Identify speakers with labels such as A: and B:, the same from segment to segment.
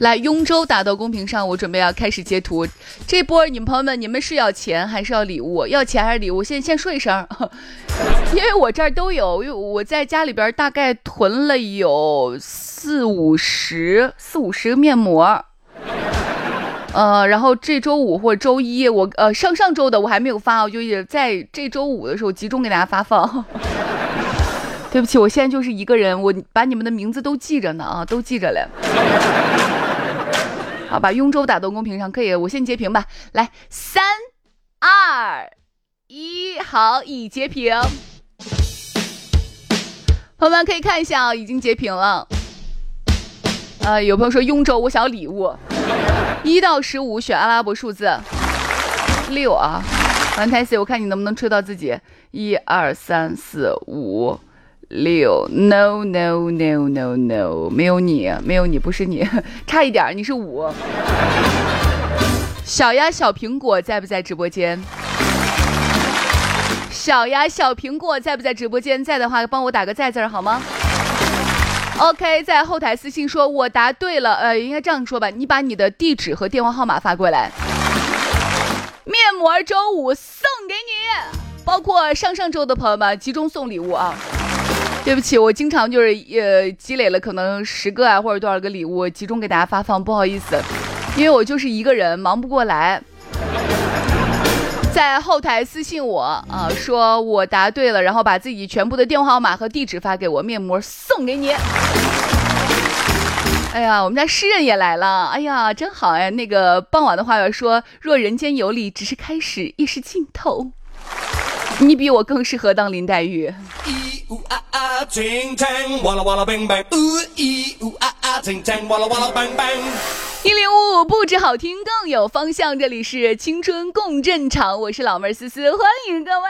A: 来，雍州打到公屏上，我准备要开始截图。这波你们朋友们，你们是要钱还是要礼物？要钱还是礼物？先说一声，因为我这儿都有，因为我在家里边大概囤了有四五十个面膜。然后这周五或者周一，我上周的我还没有发，我就也在这周五的时候集中给大家发放。对不起，我现在就是一个人，我把你们的名字都记着呢啊，都记着了。好，把雍州打到公屏上，可以，我先截屏吧。来，3、2、1，好，已截屏。朋友们可以看一下啊，已经截屏了。有朋友说雍州，我想要礼物。1到15选阿拉伯数字6啊。完台 C， 我看你能不能吹到自己。1、2、3、4、5、6 ，no， 没有你，不是你，差一点，你是5。小鸭小苹果在不在直播间？小鸭小苹果在不在直播间？在的话，帮我打个在字好吗？ OK， 在后台私信说我答对了，应该这样说吧，你把你的地址和电话号码发过来。面膜周五送给你，包括上周的朋友们集中送礼物啊。对不起，我经常就是积累了可能10个啊或者多少个礼物，集中给大家发放，不好意思，因为我就是一个人忙不过来。在后台私信我啊，说我答对了，然后把自己全部的电话号码和地址发给我，面膜送给你。哎呀，我们家诗人也来了，哎呀，真好呀！那个傍晚的花园说，若人间有理只是开始，亦是尽头。你比我更适合当林黛玉。1055不止好听，更有方向。这里是青春共振场，我是老妹儿思思，欢迎各位。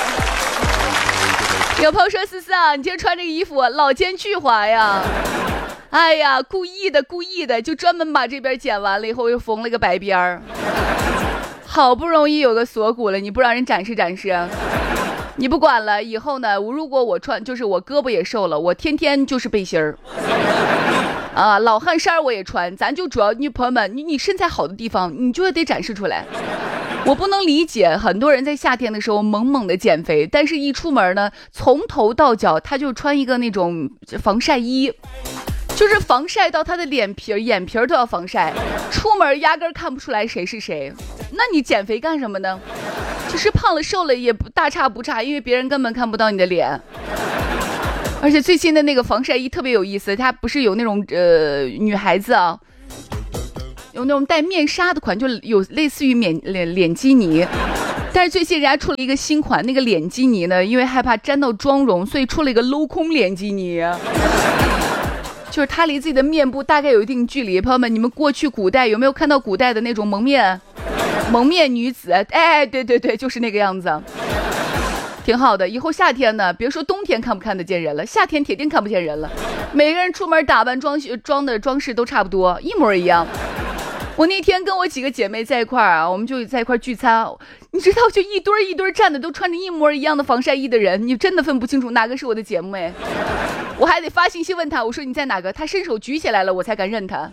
A: 有朋友说思思啊，你今天穿这个衣服老奸巨猾呀！哎呀，故意的，就专门把这边剪完了以后又缝了个白边儿。好不容易有个锁骨了，你不让人展示展示？你不管了，以后呢，如果我穿，就是我胳膊也瘦了，我天天就是背心儿。啊，老汉衫我也穿，咱就主要你朋友们，你身材好的地方，你就得展示出来。我不能理解很多人在夏天的时候猛猛的减肥，但是一出门呢，从头到脚他就穿一个那种防晒衣，就是防晒到他的脸皮眼皮都要防晒，出门压根看不出来谁是谁。那你减肥干什么呢？其实胖了瘦了也不大差不差，因为别人根本看不到你的脸。而且最新的那个防晒衣特别有意思，它不是有那种女孩子啊，有那种带面纱的款，就有类似于脸基尼，但是最近人家出了一个新款，那个脸基尼呢，因为害怕沾到妆容，所以出了一个镂空脸基尼，就是它离自己的面部大概有一定距离。朋友们，你们过去古代有没有看到古代的那种蒙面女子？哎，对，就是那个样子。挺好的，以后夏天呢，别说冬天看不看得见人了，夏天铁定看不见人了。每个人出门打扮装的装饰都差不多，一模一样。我那天跟我几个姐妹在一块儿啊，我们就在一块儿聚餐，你知道，就一堆站的都穿着一模一样的防晒衣的人，你真的分不清楚哪个是我的姐妹。我还得发信息问他，我说你在哪个？他伸手举起来了，我才敢认他。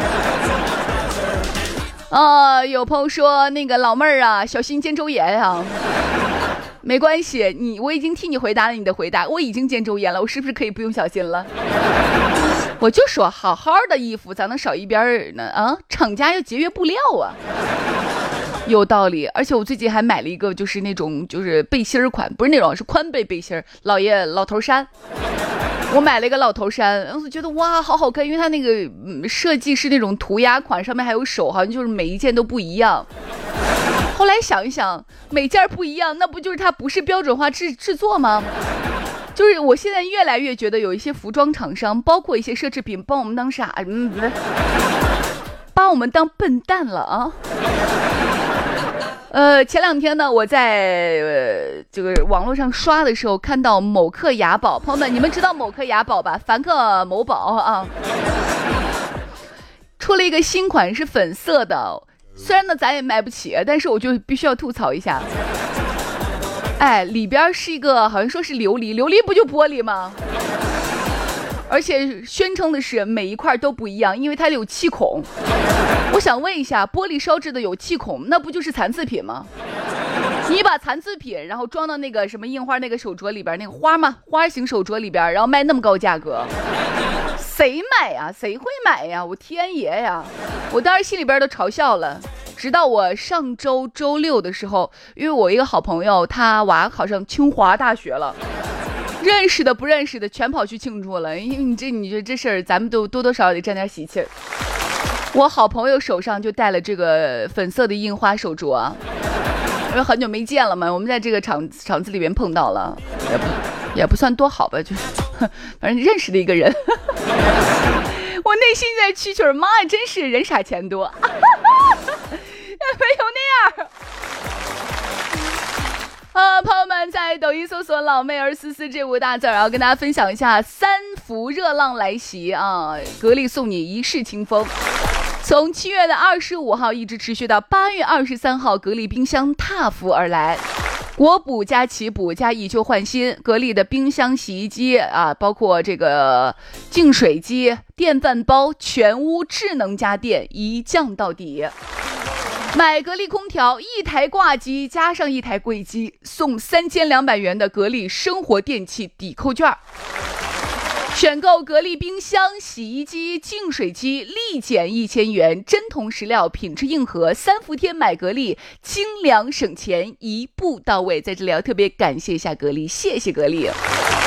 A: 有朋友说那个老妹儿啊，小心肩周炎啊。没关系，我已经替你回答了你的回答，我已经肩周炎了，我是不是可以不用小心了？我就说好好的衣服咋能少一边呢？啊，厂家要节约布料啊，有道理。而且我最近还买了一个，就是那种就是背心款，不是那种，是宽背背心，老头衫。我买了一个老头衫，我觉得哇好好看，因为它那个设计是那种涂鸦款，上面还有手，好像就是每一件都不一样。后来想一想，每件不一样，那不就是它不是标准化制作吗？就是我现在越来越觉得有一些服装厂商，包括一些奢侈品，帮我们当啥？把我们当笨蛋了啊！前两天呢，我在这个网络上刷的时候，看到某克雅宝，朋友们，你们知道某克雅宝吧？梵克某宝啊，出了一个新款，是粉色的。虽然呢咱也买不起，但是我就必须要吐槽一下。里边是一个好像说是琉璃不就玻璃吗？ 而且宣称的是每一块都不一样，因为它有气孔。我想问一下，玻璃烧制的有气孔，那不就是残次品吗？你把残次品然后装到那个什么印花那个手镯里边，那个花型手镯里边，然后卖那么高价格，谁买呀？谁会买呀？我天爷呀！我当时心里边都嘲笑了。直到我上周周六的时候，因为我一个好朋友他娃考上清华大学了，认识的不认识的全跑去庆祝了。因为你觉得这事儿咱们都多多少少得沾点喜气。我好朋友手上就戴了这个粉色的印花手镯，因为很久没见了嘛，我们在这个场子里面碰到了，也不算多好吧，就是反正认识的一个人。我内心在蛐蛐，妈呀，真是人傻钱多。没有那样朋友们在抖音搜索老妹儿思思这5个大字，然后跟大家分享一下3伏热浪来袭啊！格力送你一世清风。从7月的25号一直持续到8月23号，格力冰箱踏伏而来。国补加奇补加以旧换新，格力的冰箱、洗衣机啊，包括这个净水机、电饭煲、全屋智能家电一降到底。买格力空调1台挂机加上1台柜机，送3200元的格力生活电器抵扣券。选购格力冰箱、洗衣机、净水机立减1000元，真铜实料，品质硬核，3伏天买格力，精良省钱，一步到位。在这里要特别感谢一下格力，谢谢格力。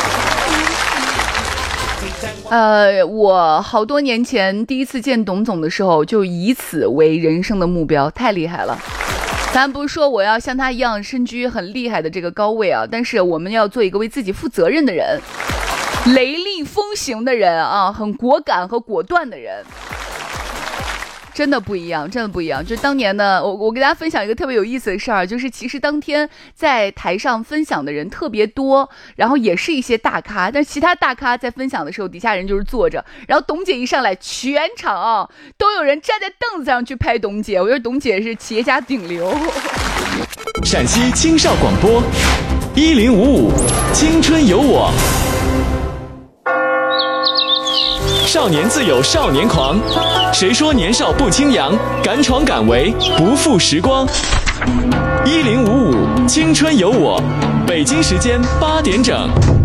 A: 我好多年前第一次见董总的时候，就以此为人生的目标，太厉害了。咱不是说我要像他一样身居很厉害的这个高位啊，但是我们要做一个为自己负责任的人，雷厉风行的人啊，很果敢和果断的人。真的不一样，真的不一样。就当年呢，我给大家分享一个特别有意思的事儿，就是其实当天在台上分享的人特别多，然后也是一些大咖，但其他大咖在分享的时候，底下人就是坐着，然后董姐一上来，全场啊都有人站在凳子上去拍董姐。我觉得董姐是企业家顶流。
B: 陕西青少广播1055青春有我。少年自有少年狂，谁说年少不轻扬？敢闯敢为，不负时光。1055青春有我，北京时间8点整。